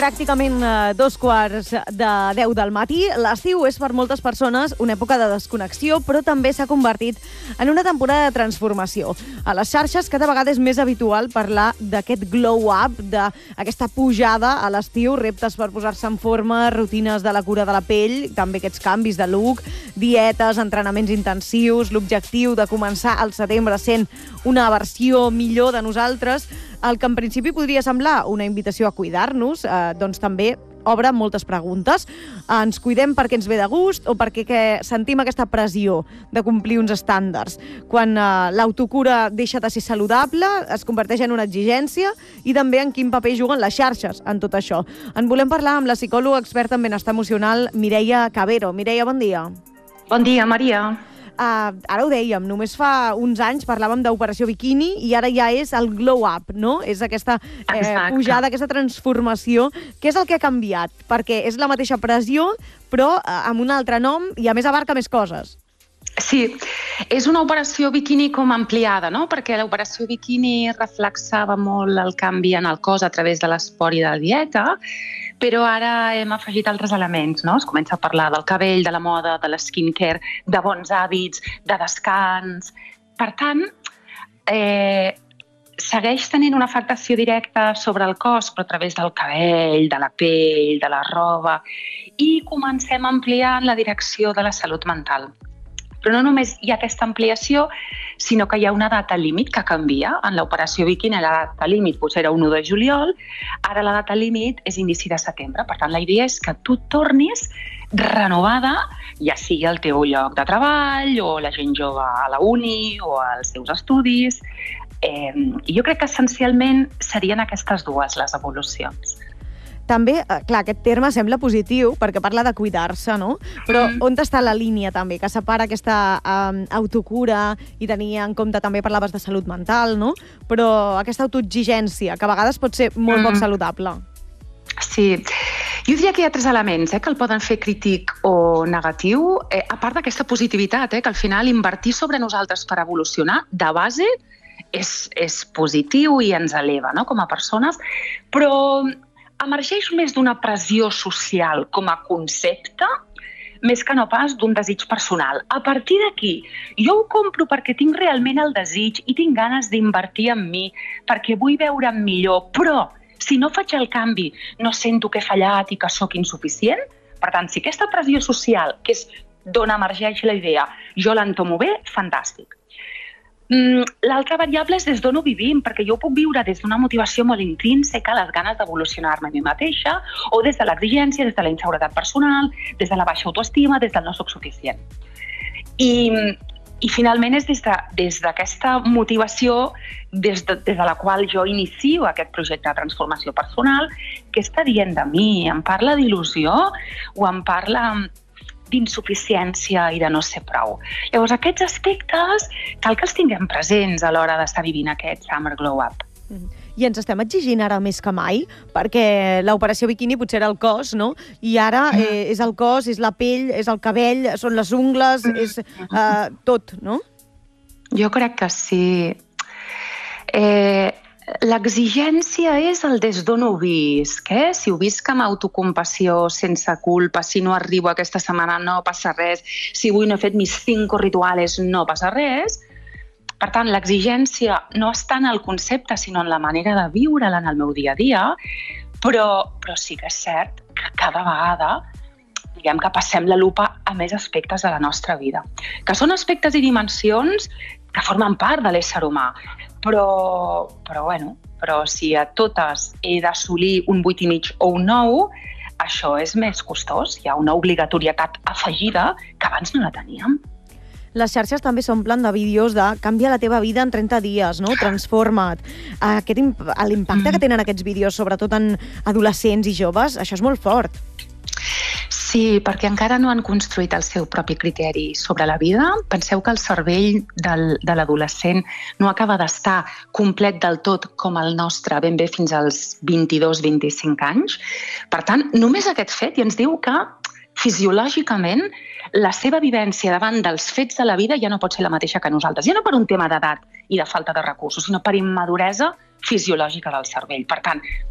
Pràcticament 2:15 del matí. L'estiu és per moltes persones una època de desconnexió, però també s'ha convertit en una temporada de transformació. A les xarxes cada vegada és més habitual parlar d'aquest glow-up, d'aquesta pujada a l'estiu, reptes per posar-se en forma, rutines de la cura de la pell, també aquests canvis de look, dietes, entrenaments intensius, l'objectiu de començar al setembre sent una versió millor de nosaltres. El que en principi podria semblar una invitació a cuidar-nos, doncs també obre moltes preguntes. Ens cuidem perquè ens ve de gust o perquè sentim aquesta pressió de complir uns estàndards? Quan l'autocura deixa de ser saludable, es converteix en una exigència, i també en quin paper juguen les xarxes en tot això. En volem parlar amb la psicòloga experta en benestar emocional, Mireia Cavero. Mireia, bon dia. Bon dia, Maria. Ara ho dèiem, només fa uns anys parlàvem d'operació biquini i ara ja és el glow up, no? És aquesta pujada, aquesta transformació. Què és el que ha canviat? Perquè és la mateixa pressió, però amb un altre nom i a més abarca més coses. Sí, és una operació biquini com ampliada, no? Perquè l'operació biquini reflexava molt el canvi en el cos a través de l'esport i de la dieta, però ara hem afegit altres elements, no? Es comença a parlar del cabell, de la moda, de l'skincare, de bons hàbits, de descans. Per tant, segueix tenint una afectació directa sobre el cos, però a través del cabell, de la pell, de la roba, i comencem a ampliar en la direcció de la salut mental. Però no només hi ha aquesta ampliació, sinó que hi ha una data límit que canvia. En l'operació biquini la data límit potser era 1 de juliol, ara la data límit és inici de setembre. Per tant, la idea és que tu tornis renovada, ja sigui al teu lloc de treball, o la gent jove a la uni, o als seus estudis. I jo crec que essencialment serien aquestes dues les evolucions. També, clar, aquest terme sembla positiu perquè parla de cuidar-se, no? Però on està la línia també que separa aquesta autocura i tenir en compte, també parlaves de salut mental, no? Però aquesta autoexigència, que a vegades pot ser molt poc saludable. Sí, jo diria que hi ha 3 elements que el poden fer crític o negatiu, a part d'aquesta positivitat, que al final invertir sobre nosaltres per evolucionar, de base, és positiu i ens eleva, no?, com a persones, però emergeix més d'una pressió social com a concepte, més que no pas d'un desig personal. A partir d'aquí, jo ho compro perquè tinc realment el desig i tinc ganes d'invertir en mi, perquè vull veure'm millor, però si no faig el canvi, no sento que he fallat i que sóc insuficient. Per tant, si aquesta pressió social, que és d'on emergeix la idea, jo l'entomo bé, fantàstic. L'altra variable és des d'on ho vivim, perquè jo ho puc viure des d'una motivació molt intrínseca, les ganes d'evolucionar-me a mi mateixa, o des de l'exigència, des de la inseguretat personal, des de la baixa autoestima, des del no soc suficient. I finalment és des d'aquesta motivació des de la qual jo inicio aquest projecte de transformació personal, que està dient de mi, em parla d'il·lusió o em parla d'insuficiència i de no ser prou. Llavors, aquests aspectes cal que els tinguem presents a l'hora d'estar vivint aquest Summer Glow Up. I ens estem exigint ara més que mai, perquè l'operació biquini potser era el cos, no? I ara és el cos, és la pell, és el cabell, són les ungles, és tot, no? Jo crec que sí. L'exigència és el des d'on ho visc. Si ho visc amb autocompassió, sense culpa, si no arribo aquesta setmana no passa res, si avui no he fet mis 5 rituals no passa res. Per tant, l'exigència no està en el concepte, sinó en la manera de viure-la en el meu dia a dia, però sí que és cert que cada vegada diguem que passem la lupa a més aspectes de la nostra vida, que són aspectes i dimensions que formen part de l'ésser humà. Però si a totes he d'assolir un 8,5 o un 9, això és més costós. Hi ha una obligatorietat afegida que abans no la teníem. Les xarxes també s'omplen de vídeos de canvia la teva vida en 30 dies, no? Transforma't. L'impacte que tenen aquests vídeos, sobretot en adolescents i joves, això és molt fort. Sí, perquè encara no han construït el seu propi criteri sobre la vida. Penseu que el cervell de l'adolescent no acaba d'estar complet del tot com el nostre ben bé fins als 22-25 anys. Per tant, només aquest fet ja ens diu que fisiològicament la seva vivència davant dels fets de la vida ja no pot ser la mateixa que nosaltres. Ja no per un tema d'edat i de falta de recursos, sinó per immaduresa fisiològica del cervell. Per tant,